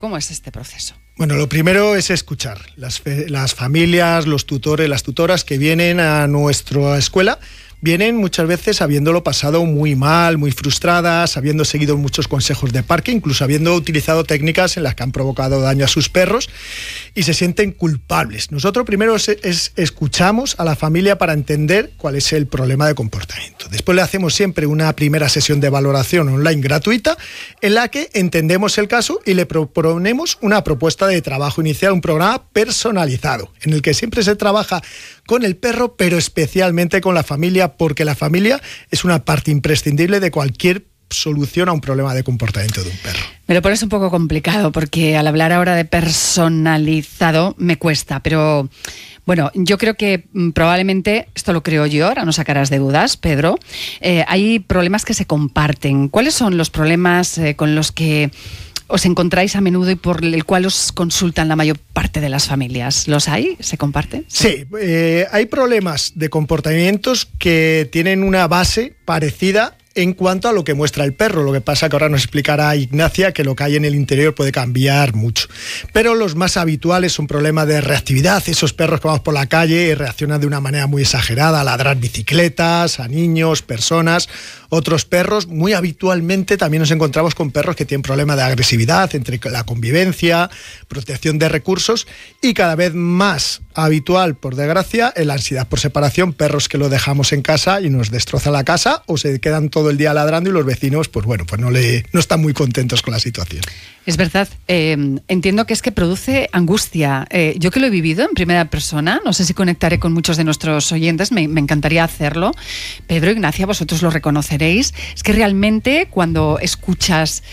¿Cómo es este proceso? Bueno, lo primero es escuchar. Las familias, los tutores, las tutoras que vienen a nuestra escuela vienen muchas veces habiéndolo pasado muy mal, muy frustradas, habiendo seguido muchos consejos de parque, incluso habiendo utilizado técnicas en las que han provocado daño a sus perros y se sienten culpables. Nosotros primero escuchamos a la familia para entender cuál es el problema de comportamiento. Después le hacemos siempre una primera sesión de valoración online gratuita en la que entendemos el caso y le proponemos una propuesta de trabajo inicial, un programa personalizado en el que siempre se trabaja con el perro, pero especialmente con la familia, porque la familia es una parte imprescindible de cualquier solución a un problema de comportamiento de un perro. Me lo pones un poco complicado porque al hablar ahora de personalizado me cuesta, pero bueno, yo creo que probablemente, esto lo creo yo, ahora no sacarás de dudas, Pedro, hay problemas que se comparten. ¿Cuáles son los problemas con los que os encontráis a menudo y por el cual os consultan la mayor parte de las familias? ¿Los hay? ¿Se comparten? Sí, hay problemas de comportamientos que tienen una base parecida en cuanto a lo que muestra el perro. Lo que pasa que ahora nos explicará Ignacia que lo que hay en el interior puede cambiar mucho. Pero los más habituales son problemas de reactividad. Esos perros que vamos por la calle y reaccionan de una manera muy exagerada, a ladrar bicicletas, a niños, personas. Otros perros, muy habitualmente también nos encontramos con perros que tienen problemas de agresividad entre la convivencia, protección de recursos y cada vez más habitual, por desgracia, la ansiedad por separación, perros que lo dejamos en casa y nos destrozan la casa o se quedan todo el día ladrando y los vecinos, pues bueno, pues no están muy contentos con la situación. Es verdad, entiendo que es que produce angustia. Yo que lo he vivido en primera persona, no sé si conectaré con muchos de nuestros oyentes, me encantaría hacerlo. Pedro, Ignacia, vosotros lo reconoceréis. Es que realmente cuando escuchas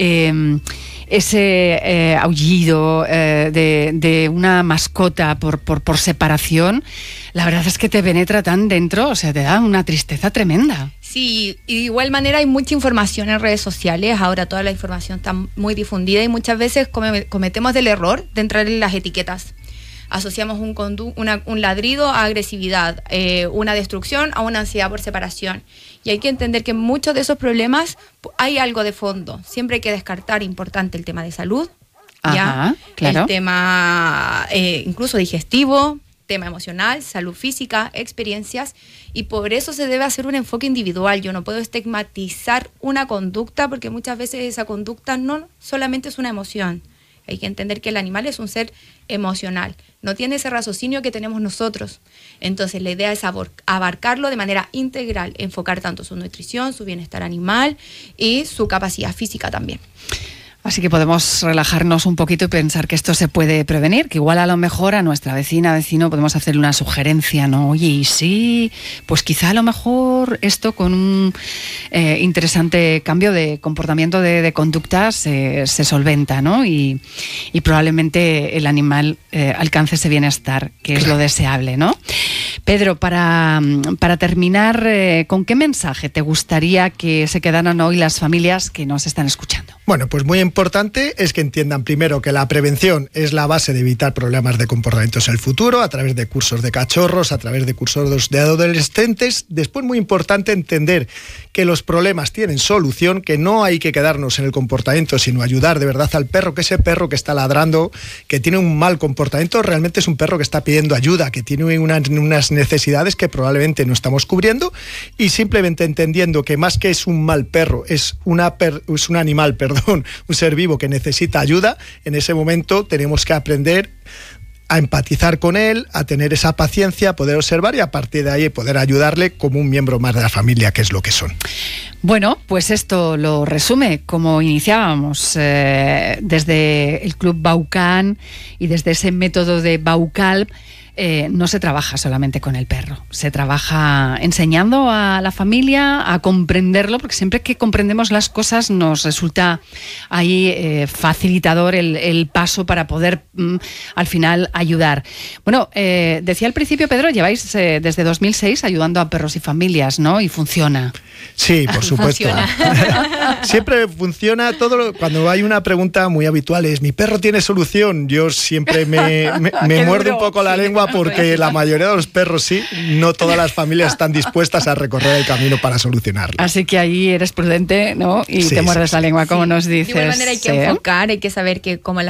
ese aullido de una mascota por separación, la verdad es que te penetra tan dentro, o sea, te da una tristeza tremenda. Sí, y de igual manera hay mucha información en redes sociales, ahora toda la información está muy difundida y muchas veces cometemos el error de entrar en las etiquetas. Asociamos un ladrido a agresividad, una destrucción a una ansiedad por separación. Y hay que entender que en muchos de esos problemas hay algo de fondo. Siempre hay que descartar, importante, el tema de salud, Ajá, claro. El tema incluso digestivo, tema emocional, salud física, experiencias, y por eso se debe hacer un enfoque individual. Yo no puedo estigmatizar una conducta porque muchas veces esa conducta no solamente es una emoción. Hay que entender que el animal es un ser emocional, no tiene ese raciocinio que tenemos nosotros. Entonces la idea es abarcarlo de manera integral, enfocar tanto su nutrición, su bienestar animal y su capacidad física también. Así que podemos relajarnos un poquito y pensar que esto se puede prevenir, que igual a lo mejor a nuestra vecino podemos hacerle una sugerencia, ¿no? Oye, y sí, pues quizá a lo mejor esto con un interesante cambio de comportamiento de conductas se solventa, ¿no? Y probablemente el animal alcance ese bienestar, que es lo deseable, ¿no? Pedro, para terminar, ¿con qué mensaje te gustaría que se quedaran hoy las familias que nos están escuchando? Bueno, pues muy importante es que entiendan primero que la prevención es la base de evitar problemas de comportamientos en el futuro, a través de cursos de cachorros, a través de cursos de adolescentes. Después, muy importante entender que los problemas tienen solución, que no hay que quedarnos en el comportamiento, sino ayudar de verdad al perro, que ese perro que está ladrando, que tiene un mal comportamiento, realmente es un perro que está pidiendo ayuda, que tiene unas necesidades que probablemente no estamos cubriendo, y simplemente entendiendo que más que es un mal perro, es un animal, un ser vivo que necesita ayuda. En ese momento tenemos que aprender a empatizar con él, a tener esa paciencia, poder observar y a partir de ahí poder ayudarle como un miembro más de la familia, que es lo que son. Bueno, pues esto lo resume como iniciábamos desde el Club Baucan y desde ese método de Baucalb. No se trabaja solamente con el perro, se trabaja enseñando a la familia a comprenderlo, porque siempre que comprendemos las cosas nos resulta ahí facilitador el paso para poder al final ayudar. Bueno, decía al principio, Pedro, lleváis desde 2006 ayudando a perros y familias, ¿no? Y funciona. Sí, por supuesto. Siempre funciona todo. Cuando hay una pregunta muy habitual es: ¿mi perro tiene solución? Yo siempre me muerdo un poco la lengua porque la mayoría de los perros sí, no todas las familias están dispuestas a recorrer el camino para solucionarlo. Así que ahí eres prudente, ¿no? Y te muerdes la lengua, como nos dices. De igual manera hay que enfocar, hay que saber que como